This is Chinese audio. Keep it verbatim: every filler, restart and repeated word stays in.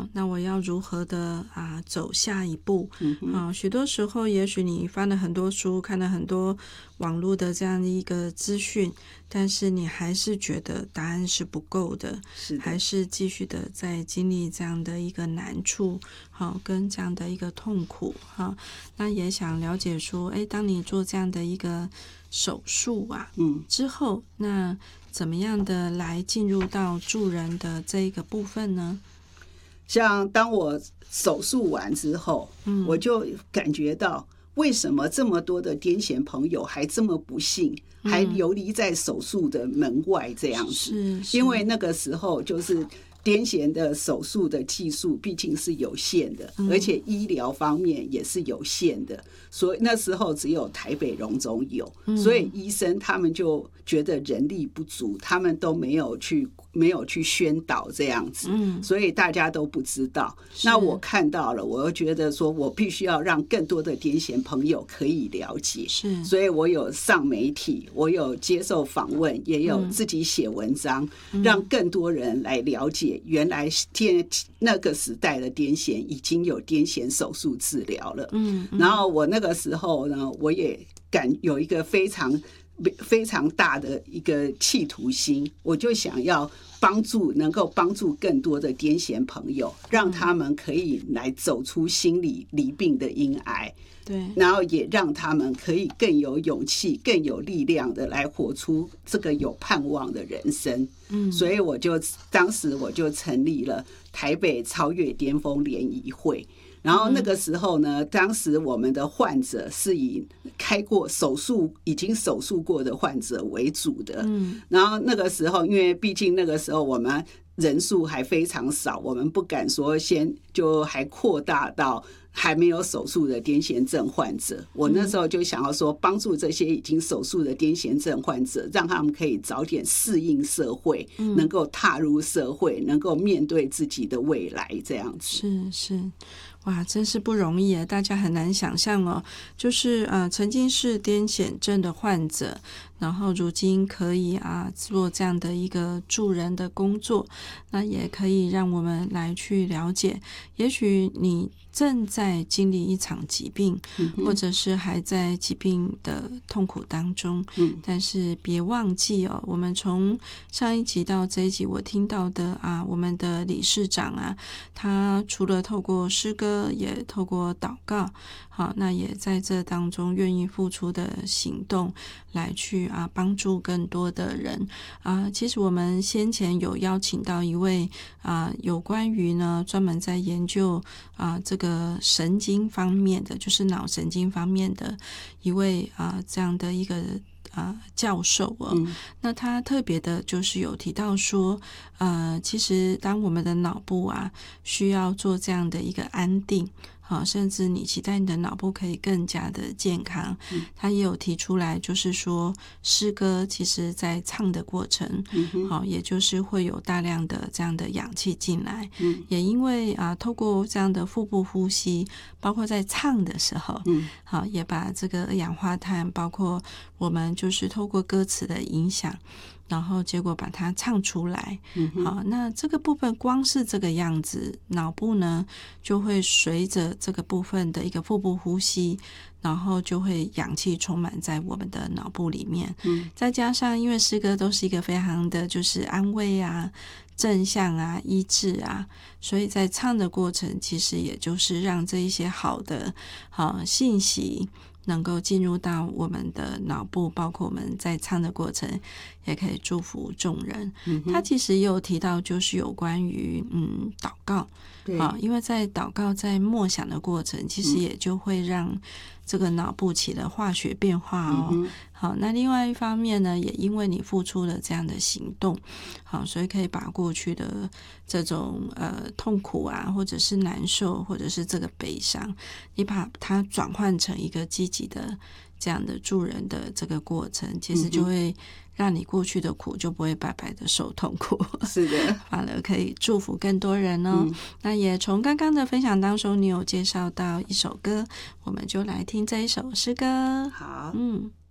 好，那我要如何的啊走下一步？ 嗯啊，许多时候也许你翻了很多书，看了很多网络的这样的一个资讯，但是你还是觉得答案是不够的， 是的还是继续的在经历这样的一个难处，好，跟这样的一个痛苦，哈，那也想了解说，哎，当你做这样的一个手术啊， 嗯， 之后，那怎么样的来进入到助人的这一个部分呢？ 像当我手术完之后， 嗯， 我就感觉到为什么这么多的癫痫朋友还这么不幸， 嗯、 还游离在手术的门外这样子。 是，是因为那个时候就是癫痫的手术的技术毕竟是有限的， 嗯、 而且医疗方面也是有限的，所以那时候只有台北荣总有， 嗯、 所以医生他们就觉得人力不足，他们都没有去没有去宣导这样子， 嗯， 所以大家都不知道。那我看到了，我又觉得说我必须要让更多的癫痫朋友可以了解， 是， 所以我有上媒体，我有接受访问，也有自己写文章， 嗯、 让更多人来了解原来天那个时代的癫痫已经有癫痫手术治疗了。 嗯，嗯然后我那个时候呢，我也感有一个非常非常大的一个企图心，我就想要帮助能够帮助更多的癫痫朋友，让他们可以来走出心理疾病的阴霾， 对， 然后也让他们可以更有勇气更有力量的来活出这个有盼望的人生。 嗯， 所以我就当时我就成立了台北超越巅峰联谊会。然后那个时候呢，当时我们的患者是以开过手术、已经手术过的患者为主的。 嗯， 然后那个时候，因为毕竟那个时候我们人数还非常少，我们不敢说先就还扩大到还没有手术的癫痫症患者。我那时候就想要说，帮助这些已经手术的癫痫症患者，让他们可以早点适应社会，能够踏入社会，能够面对自己的未来，这样子。 是是。哇，真是不容易耶，大家很难想象哦。就是呃，曾经是癫痫症的患者，然后如今可以啊做这样的一个助人的工作，那也可以让我们来去了解，也许你正在经历一场疾病， 嗯、 或者是还在疾病的痛苦当中， 嗯、 但是别忘记哦，我们从上一集到这一集，我听到的啊，我们的理事长啊，他除了透过诗歌，也透过祷告，好，那也在这当中愿意付出的行动来去啊帮助更多的人啊。其实我们先前有邀请到一位啊有关于呢专门在研究啊这个神经方面的，就是脑神经方面的一位啊这样的一个啊教授哦、嗯，那他特别的就是有提到说，呃，其实当我们的脑部啊需要做这样的一个安定。好，甚至你期待你的脑部可以更加的健康，嗯、他也有提出来，就是说诗歌其实在唱的过程，嗯、好，也就是会有大量的这样的氧气进来，嗯、也因为啊，透过这样的腹部呼吸，包括在唱的时候，嗯、好，也把这个二氧化碳，包括我们就是透过歌词的影响。然后结果把它唱出来，嗯、好，那这个部分光是这个样子，脑部呢就会随着这个部分的一个腹部呼吸，然后就会氧气充满在我们的脑部里面，嗯、再加上因为诗歌都是一个非常的就是安慰啊、正向啊、医治啊，所以在唱的过程其实也就是让这一些好的好信息能够进入到我们的脑部，包括我们在唱的过程也可以祝福众人。嗯、他其实也有提到就是有关于嗯祷告，好，因为在祷告在默想的过程其实也就会让这个脑部起了化学变化哦。嗯、好，那另外一方面呢，也因为你付出了这样的行动，好，所以可以把过去的这种呃痛苦啊，或者是难受，或者是这个悲伤，你把它转换成一个积极的这样的助人的这个过程，其实就会让你过去的苦就不会白白的受痛苦， 是的， 反而可以祝福更多人哦。嗯、那也从刚刚的分享当中，你有介绍到一首歌，我们就来听这一首诗歌。 好， 嗯。